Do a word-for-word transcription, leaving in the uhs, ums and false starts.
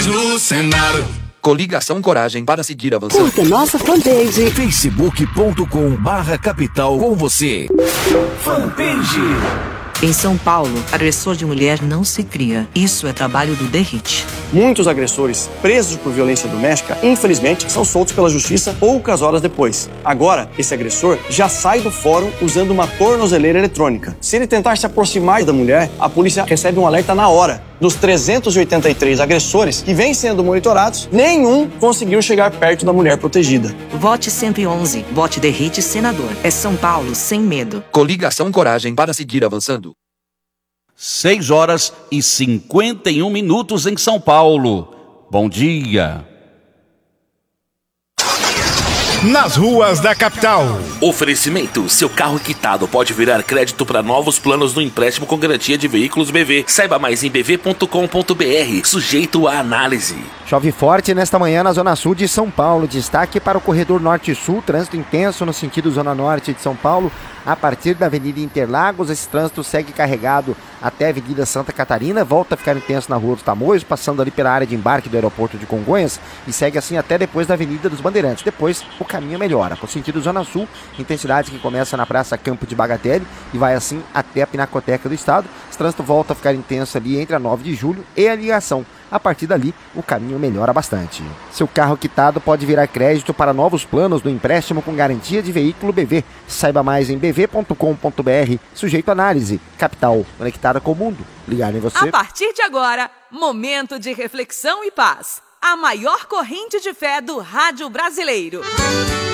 Eleições no Senado. Coligação Coragem para seguir avançando. Curta nossa fanpage. facebook ponto com barra capital com você. Fanpage. Em São Paulo, agressor de mulher não se cria. Isso é trabalho do Derrite. Muitos agressores presos por violência doméstica, infelizmente, são soltos pela justiça poucas horas depois. Agora, esse agressor já sai do fórum usando uma tornozeleira eletrônica. Se ele tentar se aproximar da mulher, a polícia recebe um alerta na hora. Dos trezentos e oitenta e três agressores que vêm sendo monitorados, nenhum conseguiu chegar perto da mulher protegida. Vote cento e onze. Vote Derrite senador. É São Paulo sem medo. Coligação Coragem para seguir avançando. seis horas e cinquenta e um minutos em São Paulo. Bom dia. Nas ruas da capital. Oferecimento: seu carro quitado pode virar crédito para novos planos no empréstimo com garantia de veículos B V. Saiba mais em b v ponto com ponto b r. Sujeito à análise. Chove forte nesta manhã na Zona Sul de São Paulo. Destaque para o corredor Norte-Sul. Trânsito intenso no sentido Zona Norte de São Paulo. A partir da Avenida Interlagos, esse trânsito segue carregado até a Avenida Santa Catarina. Volta a ficar intenso na Rua dos Tamoios, passando ali pela área de embarque do aeroporto de Congonhas. E segue assim até depois da Avenida dos Bandeirantes. Depois o caminho melhora. No sentido Zona Sul, intensidade que começa na Praça Campo de Bagatelle e vai assim até a Pinacoteca do Estado. Esse trânsito volta a ficar intenso ali entre a nove de julho e a ligação. A partir dali, o caminho melhora bastante. Seu carro quitado pode virar crédito para novos planos do empréstimo com garantia de veículo B V. Saiba mais em b v ponto com ponto b r. Sujeito à análise. Capital, conectada com o mundo. Ligado em você. A partir de agora, momento de reflexão e paz. A maior corrente de fé do rádio brasileiro.